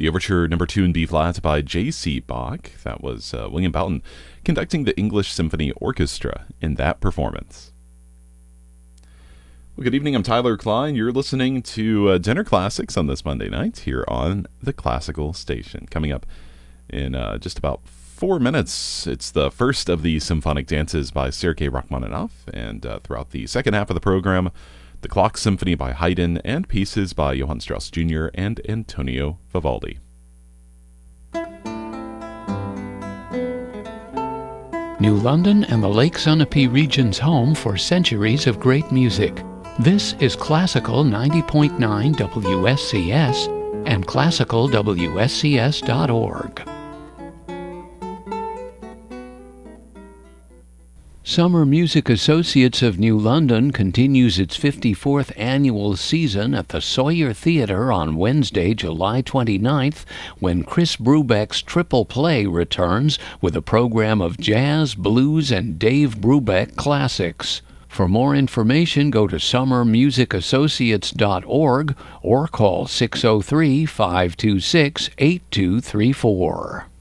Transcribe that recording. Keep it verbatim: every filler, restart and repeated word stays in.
The Overture Number two in B-flat by J C. Bach. That was uh, William Boughton conducting the English Symphony Orchestra in that performance. Well, good evening. I'm Tyler Klein. You're listening to uh, Dinner Classics on this Monday night here on the Classical Station. Coming up in uh, just about four minutes, it's the first of the symphonic dances by Sergei Rachmaninoff, and uh, throughout the second half of the program, the Clock Symphony by Haydn and pieces by Johann Strauss Junior and Antonio Vivaldi. New London and the Lake Sunapee region's home for centuries of great music. This is Classical ninety point nine W S C S and classical W S C S dot org. Summer Music Associates of New London continues its fifty-fourth annual season at the Sawyer Theatre on Wednesday, July twenty-ninth, when Chris Brubeck's Triple Play returns with a program of jazz, blues, and Dave Brubeck classics. For more information, go to summer music associates dot org or call six oh three, five two six, eight two three four.